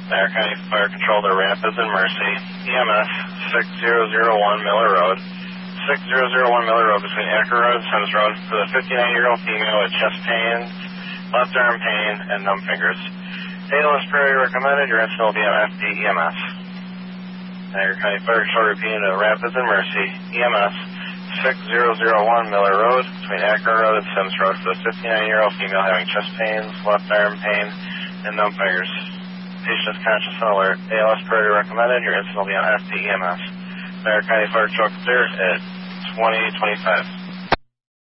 Banner County Fire Control to Rapids and Mercy. EMS 6001 Miller Road. 6001 Miller Road between Acker Road and Sims Road for the 59-year-old female with chest pains, left arm pain, and numb fingers. Ambulance priority recommended. Your incident will be on FD EMS. Banner County Fire Control repeating to Rapids and Mercy. EMS 6001 Miller Road between Acker Road and Sims Road for the 59-year-old female having chest pains, left arm pain, and numb fingers. Patient is conscious and alert. ALS priority recommended. Your incident will be on FD EMS. Banner County Fire Truck clear at 2025.